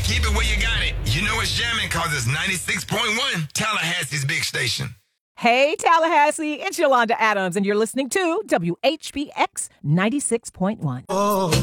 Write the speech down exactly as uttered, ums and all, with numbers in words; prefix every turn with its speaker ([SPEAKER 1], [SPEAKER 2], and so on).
[SPEAKER 1] Keep it where you got it. You know it's jamming because it's ninety-six point one, Tallahassee's big station.
[SPEAKER 2] Hey, Tallahassee, it's Yolanda Adams, and you're listening to W H B X ninety-six point one.
[SPEAKER 3] Oh.